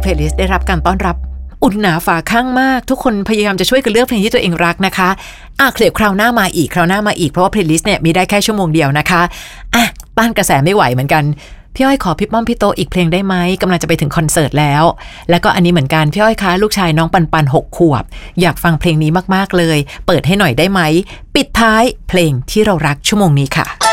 เพลย์ลิสต์ได้รับการต้อนรับอุ่นหนาฝาข้างมากทุกคนพยายามจะช่วยกันเลือกเพลงที่ตัวเองรักนะคะเดี๋ยวคราวหน้ามาอีกเพราะว่าเพลย์ลิสต์เนี่ยมีได้แค่ชั่วโมงเดียวนะคะต้านกระแสไม่ไหวเหมือนกันพี่อ้อยขอพี่ป้อมพี่โตอีกเพลงได้ไหมกำลังจะไปถึงคอนเสิร์ตแล้วก็อันนี้เหมือนกันพี่อ้อยคะลูกชายน้องปัน6 ขวบอยากฟังเพลงนี้มากๆเลยเปิดให้หน่อยได้ไหมปิดท้ายเพลงที่เรารักชั่วโมงนี้ค่ะ